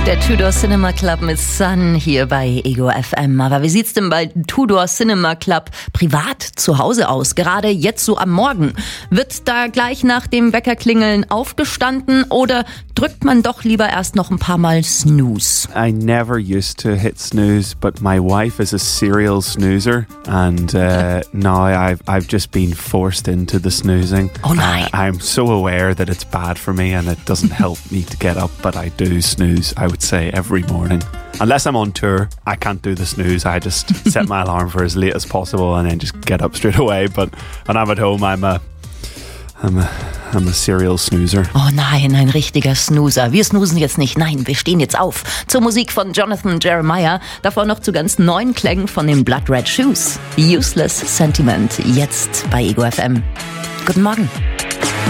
Der Tudor Cinema Club mit Sun hier bei Ego FM. Aber wie sieht's denn bei Tudor Cinema Club privat zu Hause aus? Gerade jetzt so am Morgen. Wird da gleich nach dem Weckerklingeln aufgestanden oder drückt man doch lieber erst noch ein paar Mal Snooze? I never used to hit snooze, but my wife is a serial snoozer, and now I've just been forced into the snoozing. Oh nein. I'm so aware that it's bad for me and it doesn't help me to get up, but I do snooze, I would say, every morning. Unless I'm on tour, I can't do the snooze. I just set my alarm for as late as possible and then just get up straight away. But when I'm at home, I'm a serial snoozer. Oh nein, ein richtiger Snoozer. Wir snoozen jetzt nicht, nein, wir stehen jetzt auf. Zur Musik von Jonathan Jeremiah, davor noch zu ganz neuen Klängen von den Blood Red Shoes. Useless Sentiment, jetzt bei Ego FM. Guten Morgen.